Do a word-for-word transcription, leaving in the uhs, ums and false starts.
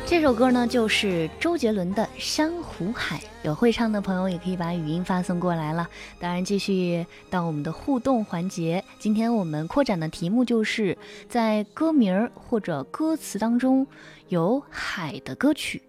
这首歌呢就是周杰伦的《珊瑚海》，有会唱的朋友也可以把语音发送过来了。当然继续到我们的互动环节，今天我们扩展的题目就是在歌名或者歌词当中有海的歌曲